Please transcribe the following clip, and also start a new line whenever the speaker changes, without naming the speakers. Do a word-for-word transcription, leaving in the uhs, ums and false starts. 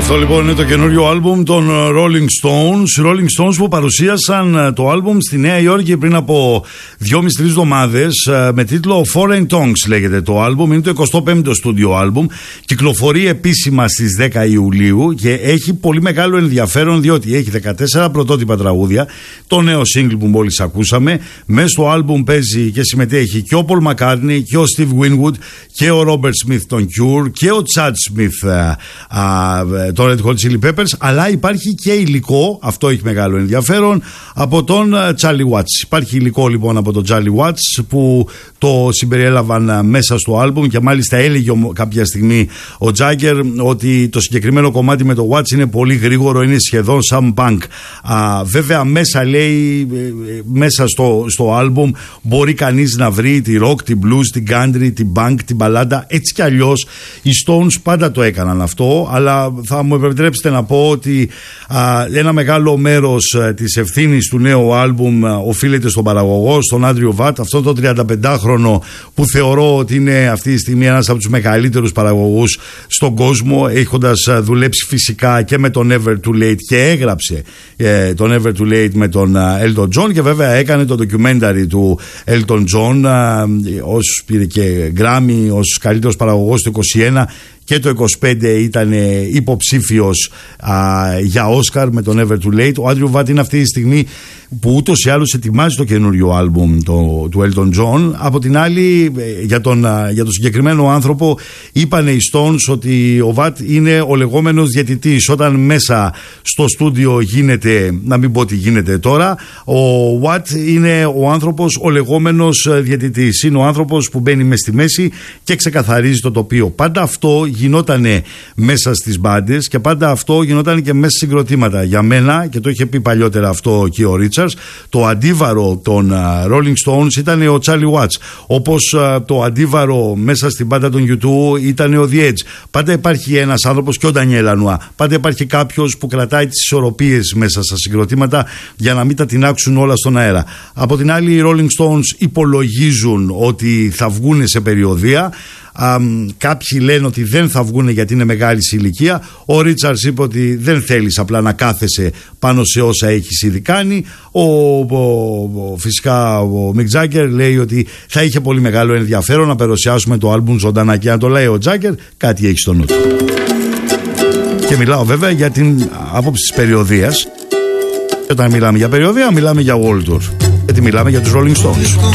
Αυτό λοιπόν είναι το καινούριο άλμπουμ των Rolling Stones. Οι Rolling Stones που παρουσίασαν το άλμπουμ στη Νέα Υόρκη πριν από δυόμιση τρεις εβδομάδες με τίτλο Foreign Tongues λέγεται το άλμπουμ. Είναι το εικοστό πέμπτο στούντιο άλμπουμ. Κυκλοφορεί επίσημα στις δέκα Ιουλίου και έχει πολύ μεγάλο ενδιαφέρον διότι έχει δεκατέσσερα πρωτότυπα τραγούδια. Το νέο single που μόλις ακούσαμε. Μέσα στο άλμπουμ παίζει και συμμετέχει και ο Paul McCartney και ο Steve Winwood και ο Robert Smith των Cure και ο Chad Smith α, α, το Red Hot Chili Peppers, αλλά υπάρχει και υλικό, αυτό έχει μεγάλο ενδιαφέρον, από τον Charlie Watts. Υπάρχει υλικό λοιπόν από τον Charlie Watts που το συμπεριέλαβαν μέσα στο άλμπουμ και μάλιστα έλεγε κάποια στιγμή ο Jagger ότι το συγκεκριμένο κομμάτι με το Watts είναι πολύ γρήγορο, είναι σχεδόν σαν punk. Α, βέβαια μέσα λέει, μέσα στο, στο άλμπουμ μπορεί κανείς να βρει τη rock, την blues, την country, την punk, την μπαλάντα, έτσι κι αλλιώς οι Stones πάντα το έκαναν αυτό, αλλά θα μου επιτρέψετε να πω ότι α, ένα μεγάλο μέρος α, της ευθύνης του νέου άλμπουμ α, οφείλεται στον παραγωγό, στον Άντριο Βατ, αυτό το τριανταπεντάχρονο που θεωρώ ότι είναι αυτή τη στιγμή ένας από τους μεγαλύτερους παραγωγούς στον κόσμο, έχοντας α, δουλέψει φυσικά και με τον Never Too Late και έγραψε ε, τον Never Too Late με τον α, Elton John και βέβαια έκανε το documentary του Elton John α, ως πήρε και Grammy ως καλύτερος παραγωγός του είκοσι ένα και το είκοσι πέντε ήταν υποψήφιος α, για Όσκαρ με το Never Too Late. Ο Άντριου Βατ είναι αυτή τη στιγμή που ούτως ή άλλως ετοιμάζει το καινούριο άλμπουμ το, του Elton John. Από την άλλη, για τον, για τον συγκεκριμένο άνθρωπο είπανε οι Stones ότι ο Βατ είναι ο λεγόμενος διαιτητής. Όταν μέσα στο στούντιο γίνεται, να μην πω τι γίνεται τώρα, ο Βατ είναι ο άνθρωπος ο λεγόμενος διαιτητής. Είναι ο άνθρωπος που μπαίνει μες στη μέση και ξεκαθαρίζει το τοπίο. Πάντα αυτό γινότανε μέσα στις μπάντες και πάντα αυτό γινότανε και μέσα στις συγκροτήματα. Για μένα, και το είχε πει παλιότερα αυτό και ο Ρίτσαρντς, το αντίβαρο των uh, Rolling Stones ήταν ο Charlie Watts. Όπως uh, το αντίβαρο μέσα στην μπάντα των γιου τού ήταν ο The Edge. Πάντα υπάρχει ένας άνθρωπος και ο Ντανιέλ Λανουά. Πάντα υπάρχει κάποιος που κρατάει τις ισορροπίες μέσα στα συγκροτήματα για να μην τα τεινάξουν όλα στον αέρα. Από την άλλη, οι Rolling Stones υπολογίζουν ότι θα βγουν σε περιοδεία. Α, κάποιοι λένε ότι δεν θα βγουν γιατί είναι μεγάλη ηλικία. Ο Ρίτσαρντς είπε ότι δεν θέλεις απλά να κάθεσαι πάνω σε όσα έχεις ήδη κάνει. Ο, ο, ο, φυσικά ο Μικ Τζάγκερ λέει ότι θα είχε πολύ μεγάλο ενδιαφέρον να παρουσιάσουμε το άλμπουμ ζωντανά και να το λέει ο Τζάγκερ, κάτι έχει στο νου του. Και μιλάω βέβαια για την άποψη της περιοδίας. Και όταν μιλάμε για περιοδία μιλάμε για World Tour, γιατί μιλάμε για τους Rolling Stones.